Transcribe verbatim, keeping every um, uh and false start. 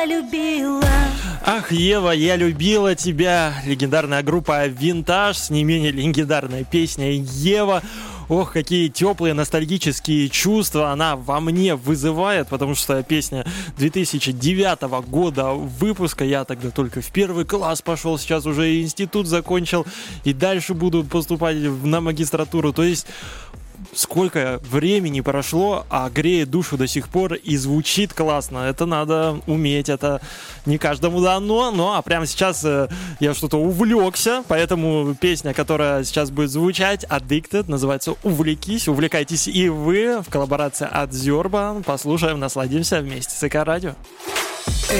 любила. Ах, Ева, я любила тебя. Легендарная группа «Винтаж» с не менее легендарной песней «Ева». Ох, какие теплые ностальгические чувства она во мне вызывает, потому что песня две тысячи девятого года выпуска. Я тогда только в первый класс пошел, сейчас уже институт закончил и дальше буду поступать на магистратуру. То есть сколько времени прошло, а греет душу до сих пор и звучит классно. Это надо уметь, это не каждому дано. Ну а прямо сейчас э, я что-то увлекся, поэтому песня, которая сейчас будет звучать, Addicted, называется «Увлекись». Увлекайтесь и вы в коллаборации от Зёрба. Послушаем, насладимся вместе с ЭК Радио.